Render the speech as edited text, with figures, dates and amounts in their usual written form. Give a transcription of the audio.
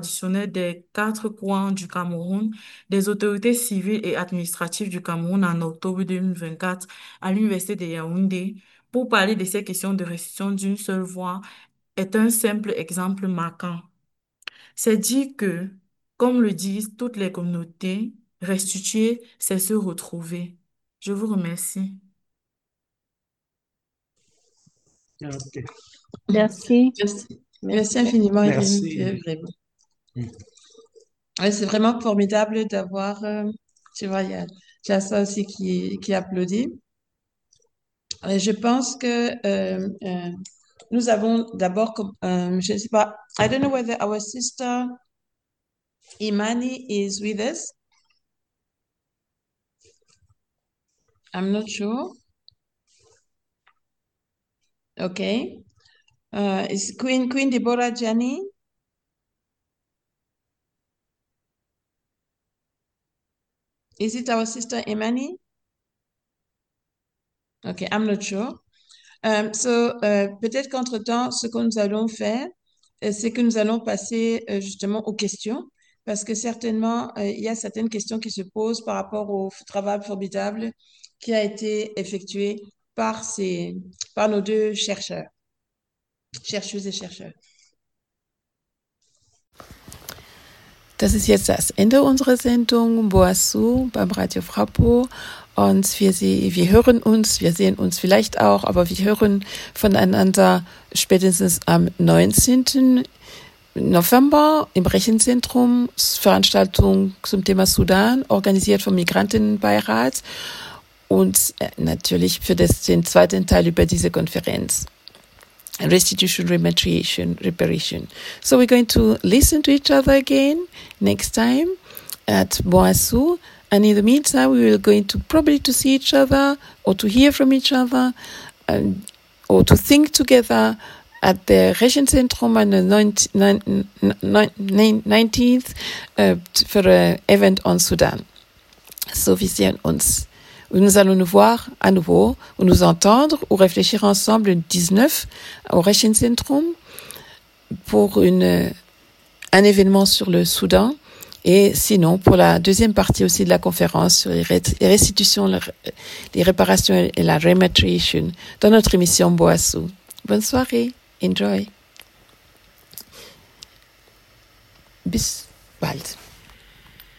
traditionnel des quatre coins du Cameroun, des autorités civiles et administratives du Cameroun en octobre 2024 à l'Université de Yaoundé pour parler de ces questions de restriction d'une seule voix est un simple exemple marquant. C'est dire que, comme le disent toutes les communautés, restituer, c'est se retrouver. Je vous remercie. Ok. Merci. Merci. Merci Merci. infiniment, Irène. Merci. Vraiment. Ouais, c'est vraiment formidable d'avoir, tu vois, il y a Jassa aussi qui applaudit. Et je pense que nous avons d'abord, je ne sais pas, I don't know whether our sister Imani is with us. I'm not sure. Okay. Is Queen Deborah Jani? Is it our sister Imani? Okay, I'm not sure. Peut-être qu'entre-temps, ce que nous allons faire, c'est que nous allons passer justement aux questions, parce que certainement, il y a certaines questions qui se posent par rapport au travail formidable qui a été effectué par nos deux chercheurs, chercheuses et chercheurs. Das ist jetzt das Ende unserer Sendung Boasu beim Radio Frappo. Und wir hören uns, wir sehen uns vielleicht auch, aber wir hören voneinander spätestens am 19. November im Rechenzentrum, Veranstaltung zum Thema Sudan, organisiert vom Migrantenbeirat und natürlich für den zweiten Teil über diese Konferenz. Restitution, repatriation, reparation. So we're going to listen to each other again next time at Boasu. And in the meantime, we will going to probably to see each other or to hear from each other or to think together at the Rechenzentrum on the 19th for an event on Sudan. So wir sehen uns. Nous allons nous voir à nouveau, ou nous entendre, ou réfléchir ensemble le 19 au Rechenzentrum pour un événement sur le Soudan, et sinon pour la deuxième partie aussi de la conférence sur les restitutions, les réparations et la repatriation dans notre émission Boasu. Bonne soirée, enjoy. Bis bald.